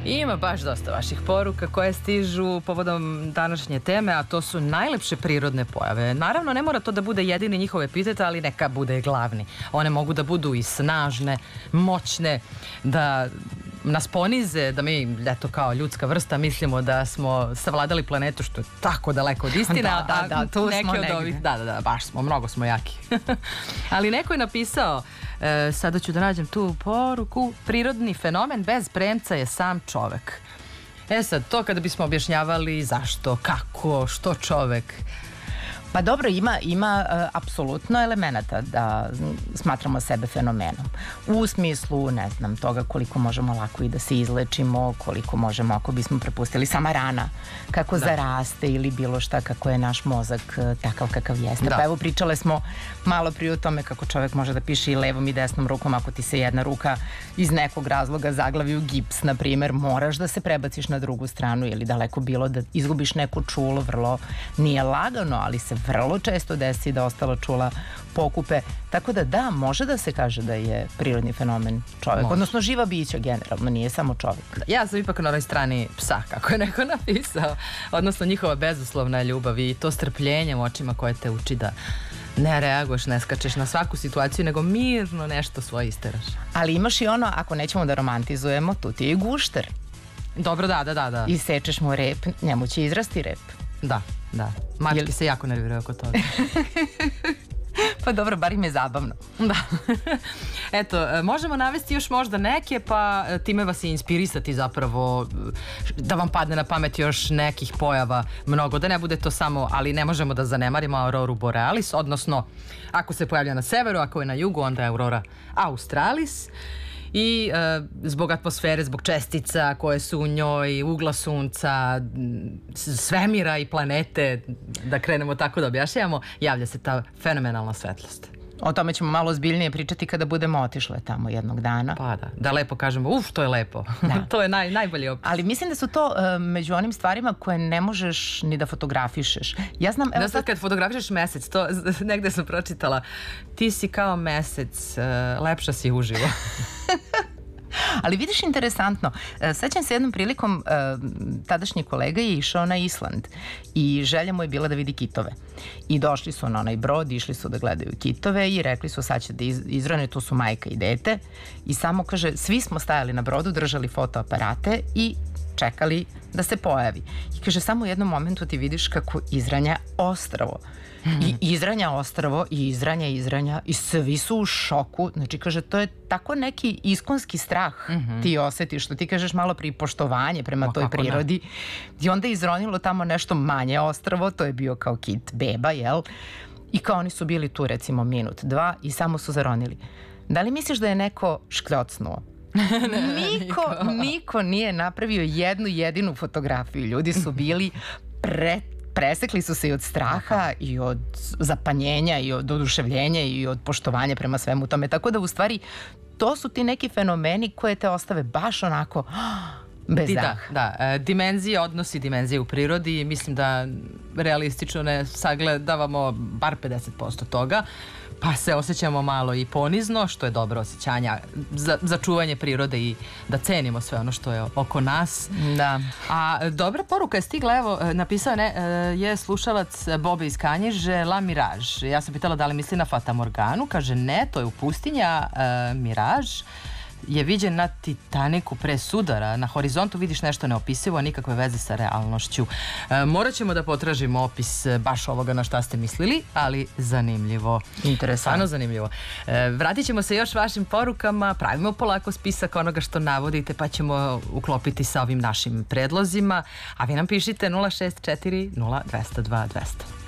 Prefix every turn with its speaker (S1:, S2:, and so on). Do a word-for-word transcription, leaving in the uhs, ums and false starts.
S1: Ima baš dosta vaših poruka koje stižu povodom današnje teme, a to su najlepše prirodne pojave. Naravno, ne mora to da bude jedini njihov epitet, ali neka bude glavni. One mogu da budu i snažne, moćne, da nas ponize, da mi, eto, kao ljudska vrsta mislimo da smo savladali planetu, što je tako daleko od istine.
S2: Da, da, da, tu
S1: neke
S2: smo
S1: od
S2: negde.
S1: ovih, da, da, da, baš smo, mnogo smo jaki. Ali neko je napisao, e, sada ću da nađem tu poruku, prirodni fenomen bez premca je sam čovek. E sad, to kada bismo objašnjavali zašto, kako, što čovek.
S2: Pa dobro, ima, ima uh, apsolutno elemenata da smatramo sebe fenomenom. U smislu, ne znam, toga koliko možemo lako i da se izlečimo, koliko možemo ako bismo prepustili sama rana, kako da. zaraste ili bilo šta, kako je naš mozak uh, takav kakav jeste. Da. Pa evo, pričale smo malo prije o tome kako čovjek može da piše i levom i desnom rukom. Ako ti se jedna ruka iz nekog razloga zaglavi u gips, na primjer, moraš da se prebaciš na drugu stranu ili daleko bilo da izgubiš neku čulo, vrlo nije lagano, ali se vrlo često desi da ostala čula pokupe. Tako da da, može da se kaže da je prirodni fenomen čovjek, može. Odnosno živa bića generalno, nije samo čovjek.
S1: Ja sam ipak na onoj strani psa, kako je neko napisao, odnosno njihova bezuslovna ljubav i to strpljenje u očima koje te uči da ne reaguješ, ne skačeš na svaku situaciju, nego mirno nešto svoje isteraš.
S2: Ali imaš i ono, ako nećemo da romantizujemo, tu ti je i gušter.
S1: Dobro, da, da, da, da.
S2: I sečeš mu rep, njemu će izrasti rep.
S1: Da, da. Mački Jel... se jako nerviraju oko toga.
S2: Pa dobro, bar im je zabavno.
S1: Da. Eto, možemo navesti još možda neke, pa time vas i inspirisati zapravo da vam padne na pamet još nekih pojava mnogo, da ne bude to samo, ali ne možemo da zanemarimo auroru borealis, odnosno ako se pojavlja na severu, ako je na jugu, onda je aurora australis. I e, zbog atmosfere, zbog čestica koje su u njoj, ugla sunca, svemira i planete, da krenemo tako da objašnjavamo, javlja se ta fenomenalna svetlost.
S2: O tome ćemo malo ozbiljnije pričati kada budemo otišle tamo jednog dana.
S1: Pa da, da lepo kažemo, uf, to je lepo. Da. To je naj, najbolji opis.
S2: Ali mislim da su to uh, među onim stvarima koje ne možeš ni da fotografišeš. Ja znam, evo
S1: da sad kad fotografišeš mesec, to negde sam pročitala, ti si kao mesec, uh, lepša si uživo.
S2: Ali vidiš, interesantno, sećam se jednom prilikom, tadašnji kolega je išao na Island i želja mu je bila da vidi kitove. I došli su na onaj brod, išli su da gledaju kitove i rekli su sad će da izrane, tu su majka i dete. I samo kaže, svi smo stajali na brodu, držali fotoaparate i čekali da se pojavi. I kaže, samo u jednom momentu ti vidiš kako izranja ostrvo. I izranja ostrvo i izranja izranja i svi su u šoku. Znači, kaže, to je tako neki iskonski strah mm-hmm. ti osetiš, što ti kažeš malo prije poštovanje prema o, toj prirodi. Ne? I onda je izronilo tamo nešto manje ostrvo, to je bio kao kit beba, jel? I kao oni su bili tu recimo minut, dva i samo su zaronili. Da li misliš da je neko škljocnuo? niko, niko nije napravio jednu jedinu fotografiju. Ljudi su bili pre presekli su se i od straha i od zapanjenja i od oduševljenja i od poštovanja prema svemu tome. Tako da u stvari to su ti neki fenomeni koje te ostave baš onako bez daha.
S1: Da, da. Dimenzije, odnosi dimenzije u prirodi. Mislim da realistično ne sagledavamo bar pedeset posto toga. Pa se osjećamo malo i ponizno, što je dobro osjećanja za, za čuvanje prirode i da cenimo sve ono što je oko nas.
S2: Da.
S1: A dobra poruka je stigla, evo, napisao ne, je slušalac Bobe iz Kanjiže, La Mirage. Ja sam pitala da li misli na Fata Morganu, kaže ne, to je u pustinja, uh, Mirage je viđen na Titaniku pre sudara. Na horizontu vidiš nešto neopisivo, nikakve veze sa realnošću. E, morat ćemo da potražimo opis baš ovoga na šta ste mislili, ali zanimljivo.
S2: Interesantno.
S1: Stvarno zanimljivo. E, vratit ćemo se još vašim porukama, pravimo polako spisak onoga što navodite, pa ćemo uklopiti sa ovim našim predlozima. A vi nam pišite nula šest četiri nula dva nula dva dva.